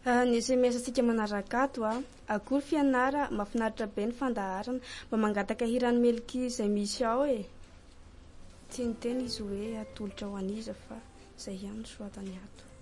Ny SMS antsika manaraka ato akory fianara mahafinaritra be ny fandaharana mba mangataka hirany meliky izay misy ao e. Tsy niteny izy hoe atolotra ho an'iza fa izay ihany no soatany ato.